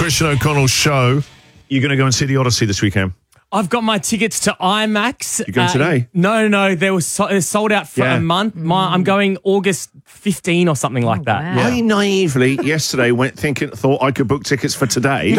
Christian O'Connell show. You're going to go and see the Odyssey this weekend? I've got my tickets to IMAX. You going today? No. They're sold out for a month. I'm going August 15 or something like that. Wow. I naively yesterday thought I could book tickets for today.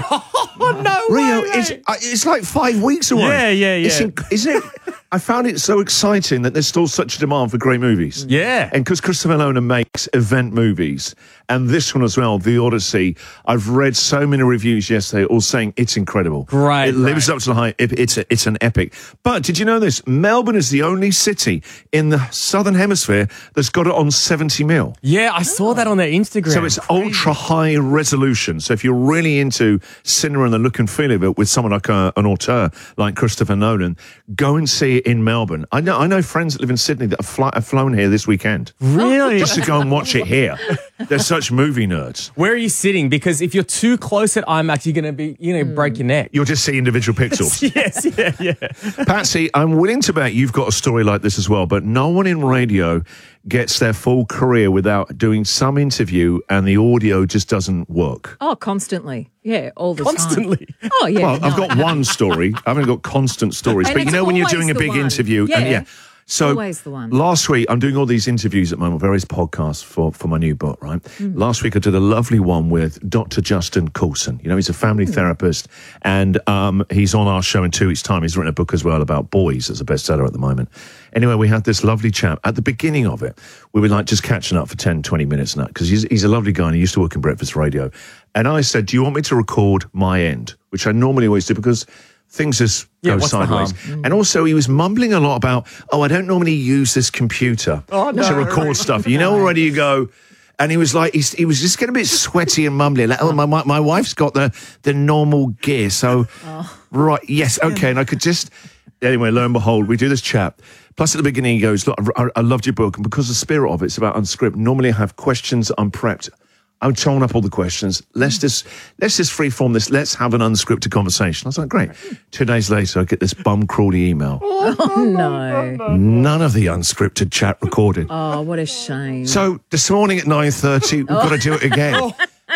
No Rio, way, it's like 5 weeks away. Yeah. Isn't it? I found it so exciting that there's still such a demand for great movies. Yeah. And because Christopher Nolan makes event movies, and this one as well, The Odyssey, I've read so many reviews yesterday all saying it's incredible. Great. It lives up to the hype. It's an epic. But did you know this? Melbourne is the only city in the Southern Hemisphere that's got it on 70 mil. Yeah, I saw that on their Instagram. So it's ultra high resolution. So if you're really into cinema and the look and feel of it with someone like an auteur like Christopher Nolan, go and see it in Melbourne. I know friends that live in Sydney that have flown here this weekend. Really? Just to go and watch it here. They're such movie nerds. Where are you sitting? Because if you're too close at IMAX, you're going to break your neck. You'll just see individual pixels. Yes, yeah. Patsy, I'm willing to bet you've got a story like this as well, but no one in radio gets their full career without doing some interview and the audio just doesn't work. Oh, constantly. Yeah, all the time. Constantly. Oh, yeah. Well, I've got one story. I haven't got constant stories. And But you it's know when you're always doing a the big one. interview. Yeah. And So Always the one. Last week, I'm doing all these interviews at the moment, various podcasts for my new book, right? Last week, I did a lovely one with Dr. Justin Coulson. You know, he's a family therapist, and he's on our show in 2 weeks' time. He's written a book as well about boys. It's a bestseller at the moment. Anyway, we had this lovely chap. At the beginning of it, we were like just catching up for 10, 20 minutes now, because he's a lovely guy, and he used to work in breakfast radio. And I said, do you want me to record my end? Which I normally always do, because things just go what's the sideways. harm? And also, he was mumbling a lot about, I don't normally use this computer to record stuff. You know, already you go. And he was like, he was just getting a bit sweaty and mumbling. Like, my wife's got the normal gear. So, right, yes, okay. And I could just, anyway, lo and behold, we do this chat. Plus, at the beginning, he goes, look, I loved your book. And because the spirit of it's about unscripted, normally I have questions unprepped. I'm throwing up all the questions. Let's just freeform this. Let's have an unscripted conversation. I was like, great. 2 days later, I get this bum crawly email. Oh, no. None of the unscripted chat recorded. Oh, what a shame. So this morning at 9:30, we've got to do it again.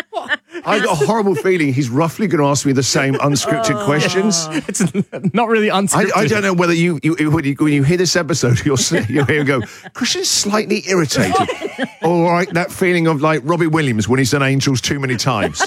I got a horrible feeling he's roughly going to ask me the same unscripted questions. It's not really unscripted. I don't know whether when you hear this episode, you'll hear him go, Christian's slightly irritated. All right, that feeling of like Robbie Williams when he's done Angels too many times.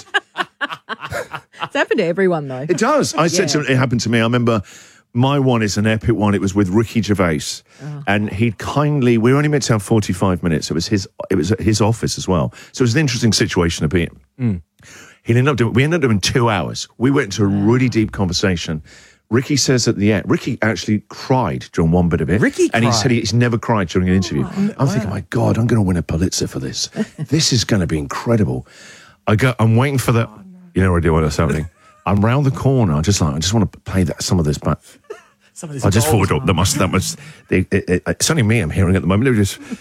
It's happened to everyone, though. It does. I said to him, it happened to me. I remember my one is an epic one. It was with Ricky Gervais, and he'd kindly. We were only meant to have 45 minutes. It was at his office as well. So it was an interesting situation to be in. We ended up doing 2 hours. We went into a really deep conversation. Ricky says at the end, Ricky actually cried during one bit of it. And he said he's never cried during an interview. I'm thinking, my God, I'm going to win a Pulitzer for this. This is going to be incredible. I'm waiting for the, you know already what's happening. I'm round the corner. I just want to play some of this back. I just forward up. It's only me I'm hearing at the moment.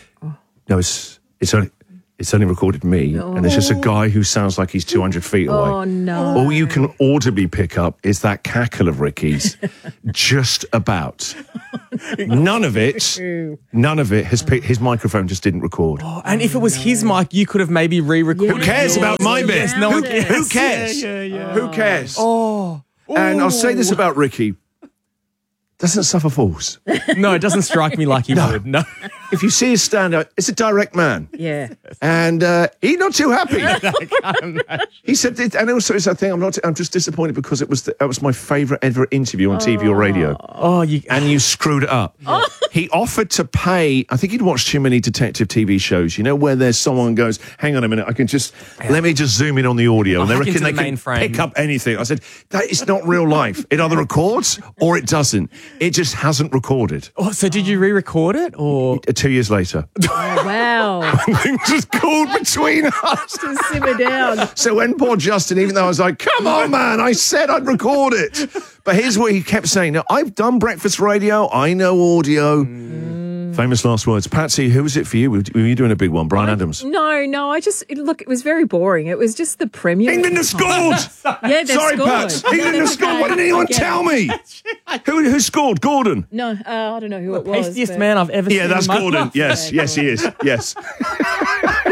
It's only recorded me, and there's just a guy who sounds like he's 200 feet away. Oh, no. All you can audibly pick up is that cackle of Ricky's, just about. None of it has picked, his microphone just didn't record. Oh, and if it was his mic, you could have maybe re-recorded. Who cares about my bit? Yes, no one cares. Who cares? Yeah. Who cares? Oh. And I'll say this about Ricky. Doesn't suffer fools. No, it doesn't strike me like he would. No. If you see his stand-up, it's a direct man. Yeah. And he's not too happy. He said, and also it's that thing. I'm just disappointed because that was my favourite ever interview on TV or radio. And you screwed it up. He offered to pay. I think he'd watched too many detective TV shows. You know where there's someone who goes, hang on a minute, let me just zoom in on the audio, and they reckon they can pick up anything. I said, that is not real life. It either records or it doesn't. It just hasn't recorded. Oh, so did you re-record it, or 2 years later? Oh, wow. Things just cooled between us. Just simmer down. So when poor Justin, even though I was like, come on, man, I said I'd record it. But here's what he kept saying. Now, I've done breakfast radio. I know audio. Famous last words. Patsy, who was it for you? Were you doing a big one? Brian Adams? No. It was very boring. It was just the premiere. England have scored! Yeah, they've Sorry, scored. Pats. England have scored. Why didn't anyone tell me? Who scored? Gordon? No, I don't know who it was. Pastiest man I've ever seen. Yeah, that's in my Gordon. life. Yes, he is. Yes. Who said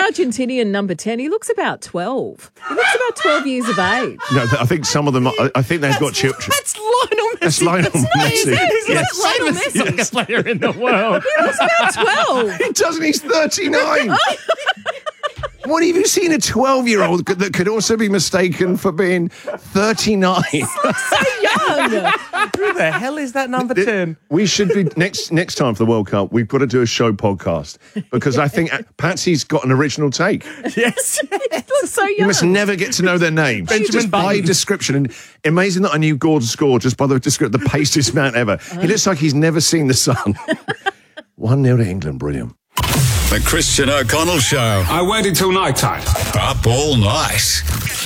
Argentinian number 10, he looks about 12. He looks about 12 years of age. No, I think some of them. I think they've got children. That's Lionel Messi. That's Lionel Messi. He's Yes. the Lionel most Messi. soccer player in the world. He looks about 12. He doesn't. He's 39. What have you seen a 12-year-old that could also be mistaken for being 39? So young. Who the hell is that number 10? We should be next time for the World Cup. We've got to do a show podcast because I think Patsy's got an original take. Yes. He looks so You young. must never get to know their names. Benjamin just by Button. description. And amazing that I knew Gordon Score just by the description, the pastiest man ever. He looks like he's never seen the sun. 1-0 to England. Brilliant. The Christian O'Connell Show. I waited till night time. Up all night.